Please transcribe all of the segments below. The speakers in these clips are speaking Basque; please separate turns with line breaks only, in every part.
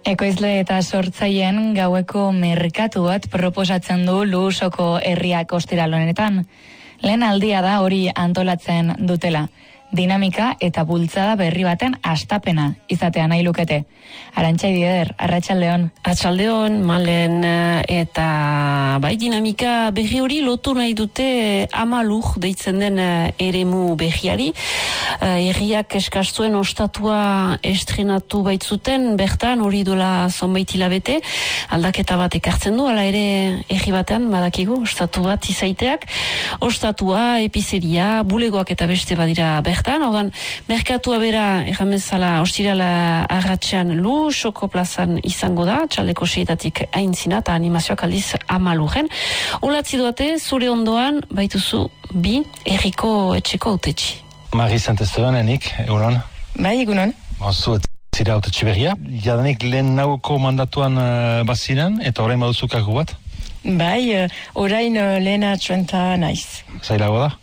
Ekoizle eta sortzaileen gaueko merkatu bat proposatzen du Luusoko herriak ostiral honetan. Lehen aldia da hori antolatzen dutela. Dinamika eta bultzada berri baten astapena izatea nahi lukete. Arantxa Bider, arratsaldeon.
Arratsaldeon, Malen, eta bai dinamika berri hori lotu nahi dute Amalur deitzen den eremu berriari. Herriak eskastuen ostatua estrenatu baitzuten, bertan hori dola zonbait hilabete, aldaketa bat ekartzen du, hala ere herri batean badakigu ostatu bat izaiteak. Ostatua, epizeria, bulegoak eta beste badira bertan, ordan merkatua bera erramezala ostirala arratsean Luusoko plazan izango da, txaldeko 6etatik aintzina eta animazioak aldiz Amaluren. Olatzi duate, zure ondoan baituzu bi herriko etxeko autetxi.
Mari Santestebanenik, egunon?
Bai, egunon.
Zu zira autetxi berria. Jadanik lehen nauko mandatuan baziren, eta orain baduzu kargu bat?
Bai, orain lehena txuenta naiz.
Zailago da?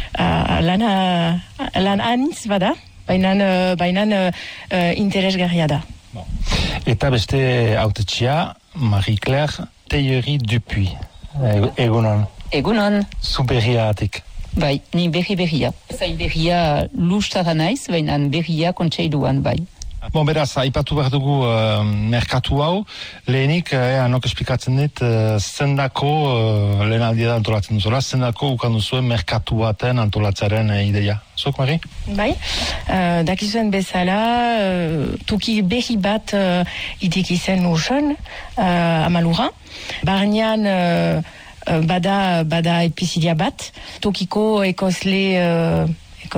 Lan anitz bada, baina interesgarria da.
Eta beste autetxia, Marie-Claire Teillery-Dupuy. Egunon?
Egunon.
Zu berriatik.
Bai, ni berria. Zain berria lustara naiz, baina berria kontseiluan bai.
Bon, beraz, aipatu behar dugu merkatu hau. Lehenik, anok esplikatzen dit, zendako, lehen aldia da antolatzen duzula, zendako ukan duzuen merkatu baten antolatzearen ideia. Zok, Mari?
Bai, dakizuen bezala, tuki berri bat itik izen ursan, Amalura. Barnean, bada epizidia bat, tokiko ekoizleekin.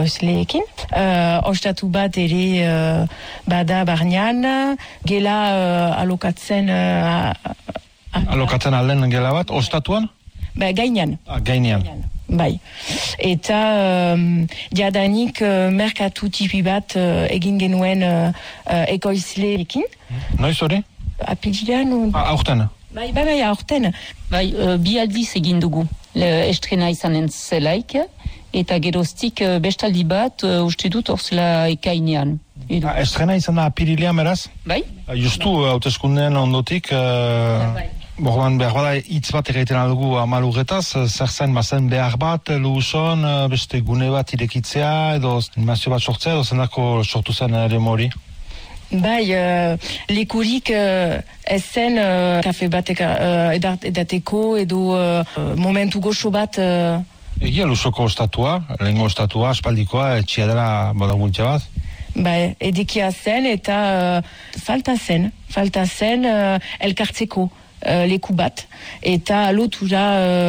Ostatu bat ere bada barnean, gela alokatzen...
Alokatzen alden gela bat, ostatuan?
Gainean.
Gainean.
Bai. Eta jadanik merkatu tipi bat egin genuen ekoizleekin.
Noiz hori?
Apilian...
Aurten?
Bai, aurten.
Bai, bi aldiz egin dugu. Estrena izanen zelaik, eta geroztik bestaldi bat uste dut orzela ekainean.
Estrena izan da apirilean beraz?
Bai.
Justu hauteskundeen ondotik, bordan behar bada hitz bat egiten aldugu Amaluretaz, zer zen bazen behar bat, Luuson, beste gune bat irekitzea, edo animazio bat sortzea, edo zendako sortu zen ere mori?
Bai, lekurik ez zen kafe bat edateko edo momentu goxo bat...
Egia Luusoko ostatua, lehengo ostatua, aspaldikoa, etxia dela badagultza bat?
Bai, edikia zen eta falta zen elkartzeko leku bat, eta lotura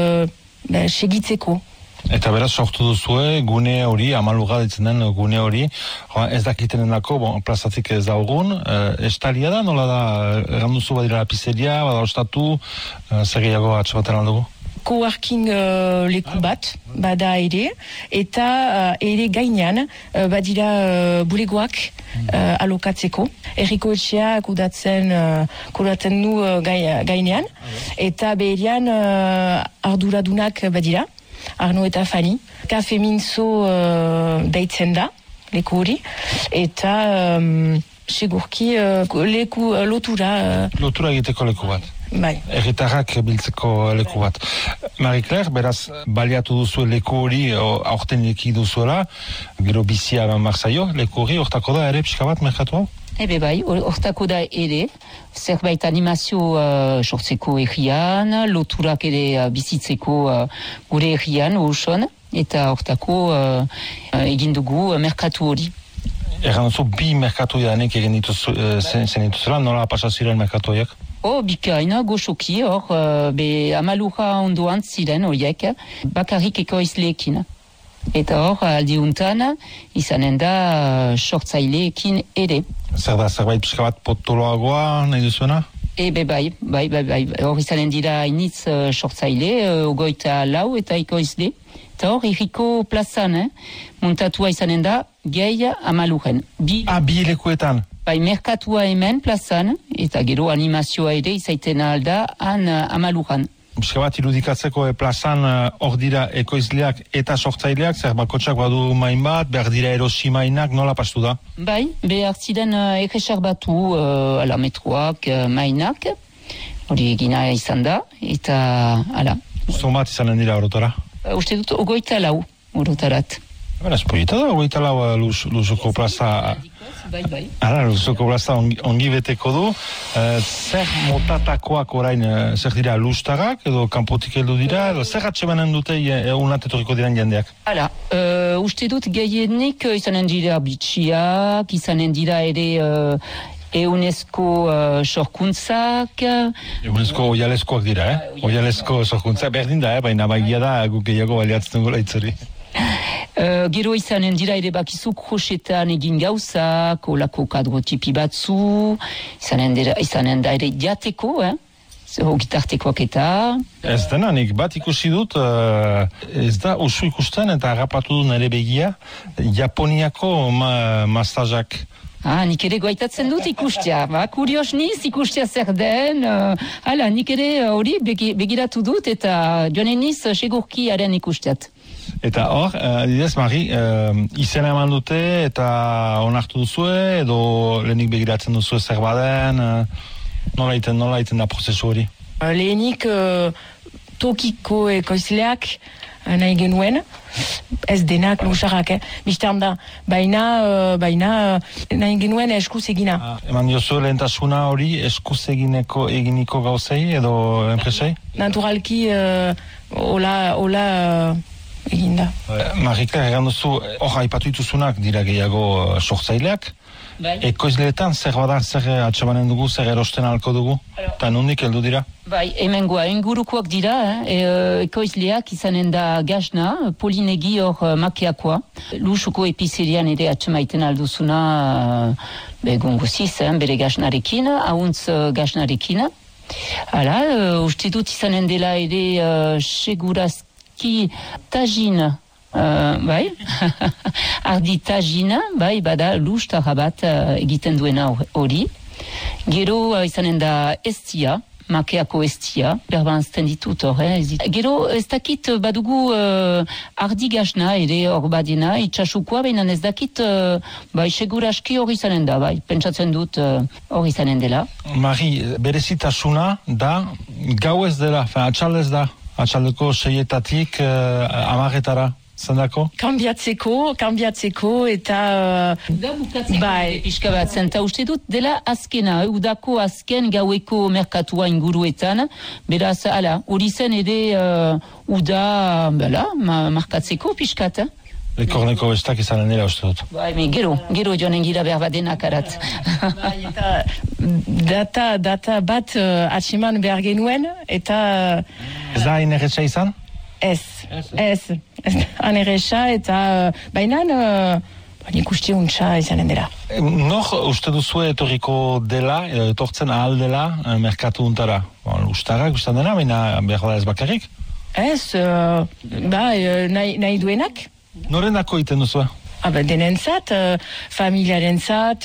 segitzeko.
Eta beraz, sortu duzue, gune hori, Amalura ditzen den gune hori, ez dakitenenako, plazatik ez daugun, estalia da, nola da, erranduzu badira pizzeria, bada ostatu, zer gehiago atxabaten aldugu?
Coworking leku bat, bada ere, eta ere gainean, badira bulegoak alokatzeko. Herriko etxea kudatzen du gainean, eta beherian arduradunak badira, Arno eta Fani. Kafe Minzo deitzen da, leku hori, eta segurki leku lotura...
Lotura egiteko leku bat.
Bai.
Herritarrak biltzeko leku bat. Marie-Claire, beraz, baliatu duzu leku hori, aurten leki duzuela, gero bizia marzaio, leku hori, hortako da ere pixka bat merkatu hau?
Ebe bai, hortako da ere, zerbait animazio sortzeko errian, loturak ere bizitzeko gure errian, Luuson, eta hortako egin dugu merkatu hori.
Erran duzu, bi merkatu janik egin zen dituzela, nola pasaziren merkatu horiek?
Bikaina, goxoki, Amalura ondoan ziren horiek, bakarrik ekoizleekin. Eta aldi untan, izanen da sortzaileekin ere.
Zer da, zerbait pixka bat potoloagoa nahi duzuena?
Bai. Hor izanen dira initz sortzaile, ogoita lau eta ekoizle. Eta hor, herriko plazan, montatua izanen da, gehi Amaluren. Bi
lekuetan?
Bai, merkatua hemen plazan, eta gero animazioa ere izaiten alda han Amaluran.
Pixka bat irudikatzeko plazan hor dira ekoizleak eta sortzaileak, zer bakotsak badu main bat, behar dira erosi mainak, nola pastu da?
Bai, behar ziren egesak batu ala metroak mainak, hori egina izan da, eta ala.
Zonbat izanen dira orotara?
Uste dut, 24 orotarat.
Beraz, polita da, 24 Lusoko plaza...
Bai.
Ara, Lusoko plaza ongi beteko du. Zer motatakoak orain, zer dira lustagak, edo kanpotik heldu dira, edo zer atxemanen dute unat etorriko diren jendeak?
Hala, uste dut gehienik izanen dira bitxiak, izanen dira ere... UNESCO sorkuntzak.
UNESCO oialeskoak dira, Oialesko sorkuntzak berdin da, baina baigia da guk gehiago baliatzen gola itzori.
Gero izanen dira ere bakizu kroxetan egin gauzak, olako kadrotipi batzu, izanen da ere jateko, gitartekoak eta...
Ez dena, nik bat ikusi dut, ez da usu ikusten eta harrapatu du nire begia, Japoniako masajak.
Nik ere goaitatzen dut ikustea, kurios niz ikustea zer den, nik ere hori begiratu dut eta joanen niz segurki haren ikusteat.
Eta hor, adidez, Mari, izena eman dute eta onartu duzue, edo lehenik begiratzen duzue zer baden, nola iten da prozesu hori?
Lehenik tokiko ekoizleak nahi genuen, ez denak lusarrak, biztan da, baina nahi genuen eskuz egina.
Eman diozu lehentasuna hori eskuz eginiko gauzei edo enpresei?
Naturalki, hola eginda.
Marika, egan duzu, hor haipatu dituzunak dira gehiago sortzaileak, ekoizleetan zer bada, zer atxamanen dugu, zer erosten halko dugu, eta nondik heldu dira?
Bai, hemengoa, ingurukoak dira, ekoizleak izanen da gazna, polinegi hor makeakoa. Lusuko epizerian ere atxamaiten alduzuna, gongoziz, bere gaznarekin, hauntz gaznarekin. Hala, uste dut izanen dela ere segurazki tajin, bai, ardi tajina, bai, bada lustara bat egiten duena hori. Gero izanen da estia, makeako estia, berbanzten ditut hor, Gero ez dakit badugu ardi gazna ere hor badena, itxasukoa, baina ez dakit seguraski hori izanen da, bai, pentsatzen dut hori izanen dela.
Mari, berezitasuna da, gau ez dela, atxaldez da, atxaldeko 6-etatik 10-etara. Zendako? Kambiatzeko eta...
Bai, pixka bat zen, eta uste dut dela azkena, udako azken gaueko merkatua inguruetan, beraz, hori zen ere uda, markatzeko pixkat,
Lekorneko bestak izanen dira uste dut.
Bai, gero joanen gira behar bat denak arat.
Bai, eta data bat atseman behar genuen, eta...
Ez da inerretxa izan?
Ez, aneresa eta bainan nik uste untsa izanen dela.
Nor uste duzu etorriko dela, etortzen ahal dela merkatu untara? Ustarak ustan dena, baina behar da ez bakarrik?
Ez, nahi duenak.
Norendako iten duzu?
Denentzat, familiarentzat,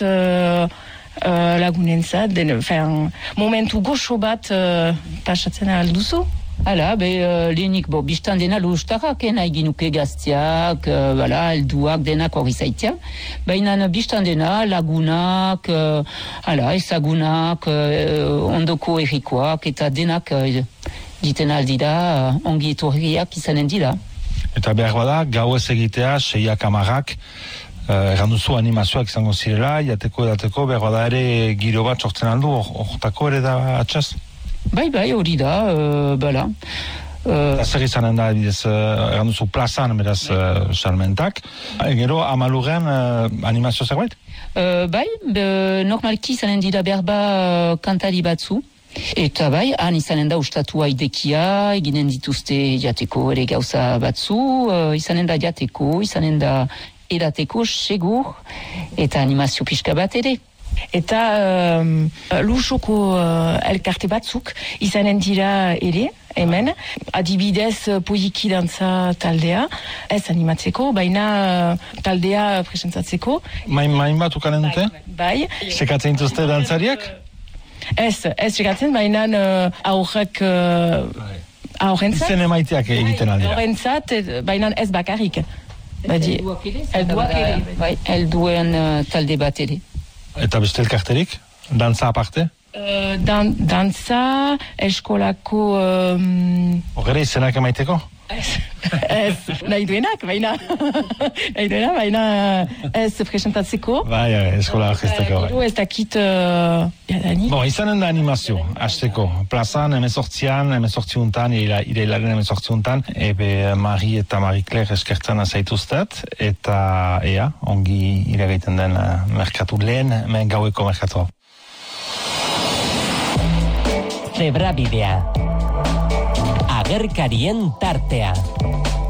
lagunentzat, momentu goxo bat pasatzen ahal duzu.
Hala, lehenik, biztan dena lustarak, nahi ginuke gaztiak, elduak, denak hori zaitia. Baina biztan dena lagunak, ezagunak, ondoko errikoak, eta denak diten aldira, ongi etorriak izanen dira.
Eta behar bada, gau ez egitea, 6-10, erranduzu animazioak izango zirela, jateko edateko, behar bada ere giro bat sortzen aldu, hortako ere da atxaz?
Bai, hori da, bala.
Zer izanen da, erranduzu plazan, beraz, salmentak. Gero, Amaluren animazio zerbait?
Bai, normalki izanen dira berba kantari batzu. Eta bai, han izanen da ustatua idekia, eginen dituzte jateko ere gauza batzu, izanen da jateko, izanen da edateko, segur, eta animazio pixka bat ere.
Eta lusoko elkarte batzuk izanen dira ere, hemen, adibidez poiki dantza taldea, ez animatzeko, baina taldea presentzatzeko.
Main bat ukanen dute?
Bai.
Sekatzen dituzte dantzariak?
Ez sekatzen, baina aurrek Horrentzat?
Izen emaiteak egiten aldira.
Horrentzat, baina ez bakarrik. Helduak ere.
Bai, helduen talde bat ere.
Eta beste elkarterik? Dantza aparte?
Dantza, eskolako...
Horre izenak emaiteko?
Ez, nahi duenak, baina ez presentatzeko.
Bai, eskola orkesteko.
Gero ez dakit...
Izanen da animazio, hasteko. Plazan, 18 irailaren 18 ebe Mari eta Marie-Claire eskertzen zaituztet, eta ongi iragaiten den merkatu lehen, gaueko merkatu.
Zebrabidea. Agerkarien tartea.